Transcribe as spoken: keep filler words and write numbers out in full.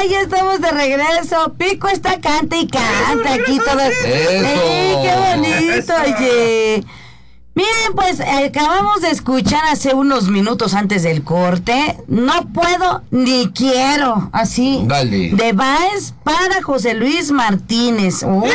ya estamos de regreso. Pico está canta y canta aquí todo. Eso. ¡Eh, qué bonito, oye! Miren, pues acabamos de escuchar hace unos minutos antes del corte. No puedo ni quiero. Así. Dale. De Baez para José Luis Martínez. Uy,